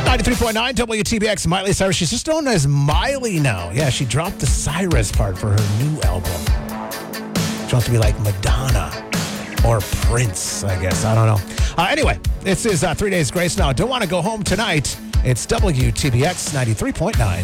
93.9 WTBX, Miley Cyrus. She's just known as Miley now. Yeah, she dropped the Cyrus part for her new album. She wants to be like Madonna or Prince, I guess. I don't know. Anyway, this is 3 Days Grace now. Don't want to go home tonight. It's WTBX 93.9.